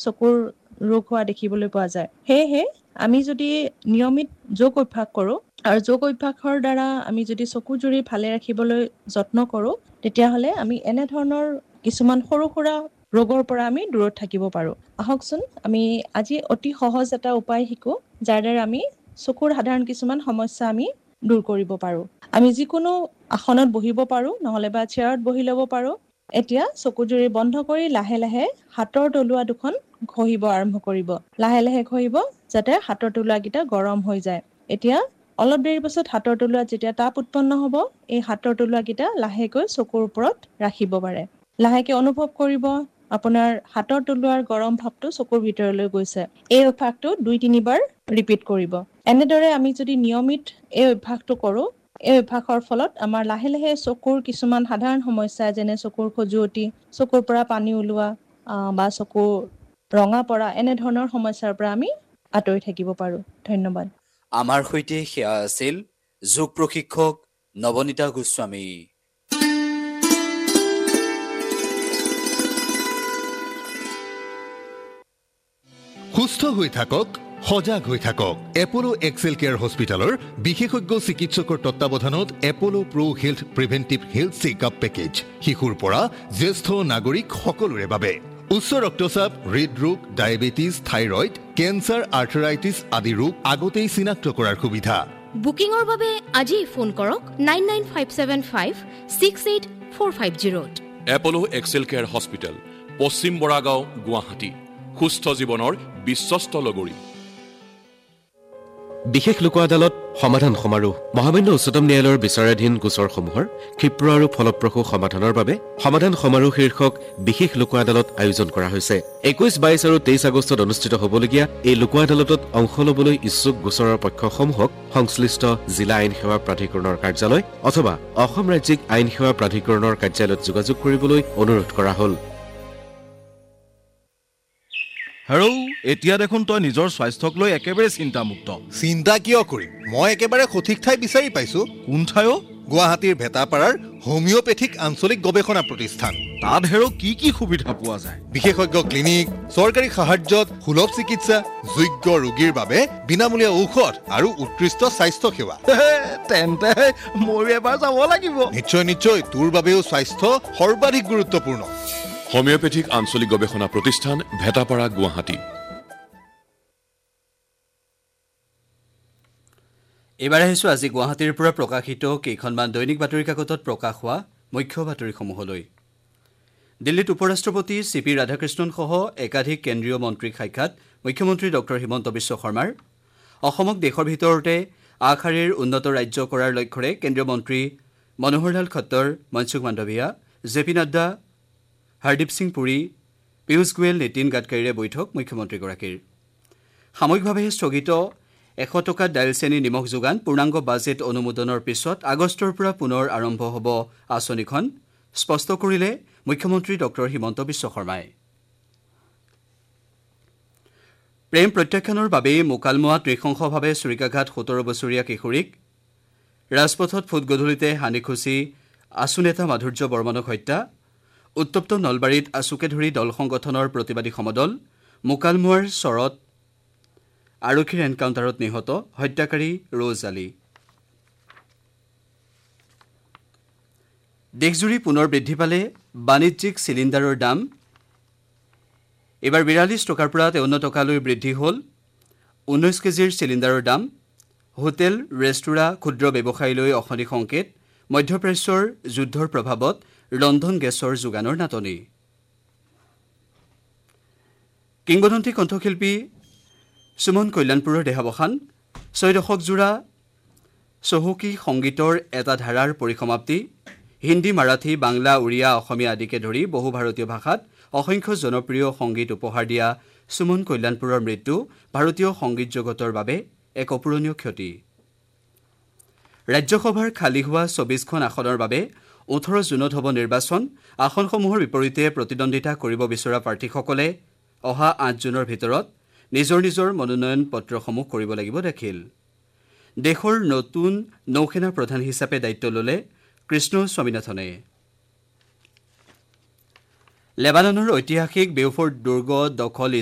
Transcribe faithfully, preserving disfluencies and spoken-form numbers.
চকুৰ ৰোগ হোৱা দেখিবলৈ পোৱা যায় সেয়েহে আমি যদি নিয়মিত যোগ অভ্যাস কৰোঁ আৰু যোগ অভ্যাসৰ দ্বাৰা আমি যদি চকু জুৰি ভালে ৰাখিবলৈ যত্ন কৰোঁ তেতিয়াহ'লে আমি এনে ধৰণৰ কিছুমান সৰু সুৰা ৰোগৰ পৰা আমি দূৰত থাকিব পাৰোঁ আহকচোন আমি আজি অতি সহজ এটা উপায় শিকো যাৰ দ্বাৰা আমি চকুৰ সাধাৰণ কিছুমান সমস্যা আমি দূৰ কৰিব পাৰোঁ আমি যিকোনো আসনত বহিব পাৰোঁ নহলে বা চেয়াৰত বহি ল'ব পাৰোঁ এতিয়া চকু জুৰি বন্ধ কৰি লাহে লাহে হাতৰ তলুৱা দুখন ঘঁহিব আৰম্ভ কৰিব লাহে লাহে ঘঁহিব যাতে হাতৰ তলুৱাকেইটা গৰম হৈ যায় এতিয়া অলপ দেৰি পাছত হাতৰ তলুৱাত যেতিয়া তাপ উৎপন্ন হ'ব এই হাতৰ তলুৱাকেইটা লাহেকৈ চকুৰ ওপৰত ৰাখিব পাৰে লাহেকৈ অনুভৱ কৰিব আপোনাৰ হাতৰ তলুৱাৰ গৰম ভাৱটো চকুৰ ভিতৰলৈ গৈছে এই অভ্যাসটো দুই তিনিবাৰ ৰিপিট কৰিব এনেদৰে আমি যদি নিয়মিত এই অভ্যাসটো কৰোঁ এই অভ্যাসৰ ফলত আমাৰ লাহে লাহে চকুৰ কিছুমান সাধাৰণ সমস্যা যেনে চকুৰ খজুৱতি চকুৰ পৰা পানী ওলোৱা বা চকু ৰঙা পৰা এনে ধৰণৰ সমস্যাৰ পৰা আমি আঁতৰি থাকিব পাৰোঁ ধন্যবাদ আমাৰ সৈতে সেয়া আছিল যোগ প্ৰশিক্ষক নৱনীতা গোস্বামী সুস্থ হৈ থাকক সজাগ হৈ থাকক এপলো এক্সেল কেয়াৰ হস্পিটালৰ বিশেষজ্ঞ চিকিৎসকৰ তত্ত্বাৱধানত এপলো প্ৰ হেল্থ প্ৰিভেন্টিভ হেল্থ চেকআপ পেকেজ শিশুৰ পৰা জ্যেষ্ঠ নাগৰিক সকলোৰে বাবে উচ্চ ৰক্তচাপ হৃদৰোগ ডায়েবেটিছ থাইৰয়েড কেন্সাৰ আৰ্থৰাইটিছ আদি ৰোগ আগতেই চিনাক্ত কৰাৰ সুবিধা বুকিংৰ বাবে আজি ফোন কৰক nine nine five seven five six eight four five জিৰ'ত এপলো Excel care hospital পশ্চিম বৰাগাঁও গুৱাহাটী সুস্থ জীৱনৰ বিশ্বস্ত লগৰী বিশেষ লোক আদালত সমাধান সমাৰোহ মহামান্য উচ্চতম ন্যায়ালয়ৰ বিচাৰাধীন গোচৰসমূহৰ ক্ষিপ্ৰ আৰু ফলপ্ৰসূ সমাধানৰ বাবে সমাধান সমাৰোহ শীৰ্ষক বিশেষ লোক আদালত আয়োজন কৰা হৈছে একৈশ বাইশ আৰু তেইশ আগষ্টত অনুষ্ঠিত হ'বলগীয়া এই লোক আদালতত অংশ ল'বলৈ ইচ্ছুক গোচৰৰ পক্ষসমূহক সংশ্লিষ্ট জিলা আইন সেৱা প্ৰাধিকৰণৰ কাৰ্যালয় অথবা অসম ৰাজ্যিক আইন সেৱা প্ৰাধিকৰণৰ কাৰ্যালয়ত যোগাযোগ কৰিবলৈ অনুৰোধ কৰা হ'ল হেৰৌ এতিয়া দেখোন তই নিজৰ স্বাস্থ্যক লৈ একেবাৰে চিন্তামুক্ত চিন্তা কিয় কৰিম মই একেবাৰে সঠিক ঠাই বিচাৰি পাইছো কোন ঠাইও গুৱাহাটীৰ ভেটাপাৰাৰ হোমিওপেথিক আঞ্চলিক গৱেষণা প্ৰতিষ্ঠান তাত হেৰৌ কি কি সুবিধা পোৱা যায় বিশেষজ্ঞ ক্লিনিক চৰকাৰী সাহায্যত সুলভ চিকিৎসা যোগ্য ৰোগীৰ বাবে বিনামূলীয়া ঔষধ আৰু উৎকৃষ্ট স্বাস্থ্য সেৱা তেন্তে মই এবাৰ যাব লাগিব নিশ্চয় নিশ্চয় তোৰ বাবেও স্বাস্থ্য সৰ্বাধিক গুৰুত্বপূৰ্ণ হোমিওপেথিক আঞ্চলিক গৱেষণা প্ৰতিষ্ঠান ভেটাপাৰা গুৱাহাটী এবাৰ আহিছোঁ আজি গুৱাহাটীৰ পৰা প্ৰকাশিত কেইখনমান দৈনিক বাতৰি কাকতত প্ৰকাশ হোৱা মুখ্য বাতৰিসমূহলৈ দিল্লীত উপৰাষ্ট্ৰপতি চি পি ৰাধাকৃষ্ণনসহ একাধিক কেন্দ্ৰীয় মন্ত্ৰীক সাক্ষাৎ মুখ্যমন্ত্ৰী ডক্টৰ হিমন্ত বিশ্ব শৰ্মাৰ অসমক দেশৰ ভিতৰতে আগশাৰীৰ উন্নত ৰাজ্য কৰাৰ লক্ষ্যৰে কেন্দ্ৰীয় মন্ত্ৰী মনোহৰলাল খট্টৰ মনসুখ মাণ্ডভিয়া জে পি নাড্ডা হৰদীপ সিং পুৰী পীয়ুষ গোৱেল নীতিন গাডকাৰীৰে বৈঠক মুখ্যমন্ত্ৰীগৰাকীৰ সাময়িকভাৱে স্থগিত এশ টকা ডাইল চেনি নিমখ যোগান পূৰ্ণাংগ বাজেট অনুমোদনৰ পিছত আগষ্টৰ পৰা পুনৰ আৰম্ভ হ'ব আঁচনিখন স্পষ্ট কৰিলে মুখ্যমন্ত্ৰী ডক্টৰ হিমন্ত বিশ্ব শৰ্মাই প্ৰেম প্ৰত্যাখ্যানৰ বাবেই মোকালমোৱা ত্ৰিশংসভাৱে চুৰিকাঘাট সোতৰ বছৰীয়া কিশোৰীক ৰাজপথত ফুট গধূলিতে হানিখুচি আছু নেতা মাধুৰ্য বৰ্মনক হত্যা উত্তপ্ত নলবাৰীত আছুকে ধৰি দল সংগঠনৰ প্ৰতিবাদী সমদল মোকালমোৱাৰ চৰত আৰক্ষীৰ এনকাউণ্টাৰত নিহত হত্যাকাৰী ৰজ আলী দেশজুৰি পুনৰ বৃদ্ধি পালে বাণিজ্যিক চিলিণ্ডাৰৰ দাম এইবাৰ বিৰাল্লিছ টকাৰ পৰা তেৱন্ন টকালৈ বৃদ্ধি হ'ল ঊনৈছ কেজিৰ চিলিণ্ডাৰৰ দাম হোটেল ৰেষ্টুৰা ক্ষুদ্ৰ ব্যৱসায়ীলৈ অশনি সংকেত মধ্যপ্ৰাচ্যৰ যুদ্ধৰ প্ৰভাৱত ৰন্ধন গেছৰ যোগানৰ নাটনি কিংবদন্তী কণ্ঠশিল্পী সুমন কল্যাণপুৰৰ দেহাৱসান ছয় দশকজোৰা চহকী সংগীতৰ এটা ধাৰাৰ পৰিসমাপ্তি হিন্দী মাৰাঠী বাংলা উৰিয়া অসমীয়া আদিকে ধৰি বহু ভাৰতীয় ভাষাত অসংখ্য জনপ্ৰিয় সংগীত উপহাৰ দিয়া সুমন কল্যাণপুৰৰ মৃত্যু ভাৰতীয় সংগীত জগতৰ বাবে এক অপূৰণীয় ক্ষতি ৰাজ্যসভাৰ খালী হোৱা চৌবিশখন আসনৰ বাবে ওঠৰ জুনত হ'ব নিৰ্বাচন আসনসমূহৰ বিপৰীতে প্ৰতিদ্বন্দ্বিতা কৰিব বিচৰা প্ৰাৰ্থীসকলে অহা আঠ জুনৰ ভিতৰত নিজৰ নিজৰ মনোনয়ন পত্ৰসমূহ কৰিব লাগিব দাখিল দেশৰ নতুন নৌসেনা প্ৰধান হিচাপে দায়িত্ব ল'লে কৃষ্ণ স্বামীনাথনে লেবাননৰ ঐতিহাসিক বেউফৰ্ট দুৰ্গ দখল